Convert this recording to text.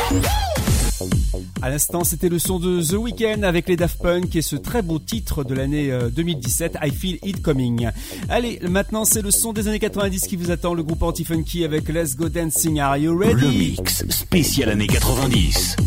À l'instant, c'était le son de The Weeknd avec les Daft Punk et ce très beau titre de l'année 2017, I Feel It Coming. Allez, maintenant c'est le son des années 90 qui vous attend, le groupe Anti-Funky avec Let's Go Dancing. Are you ready? Le mix spécial années 90.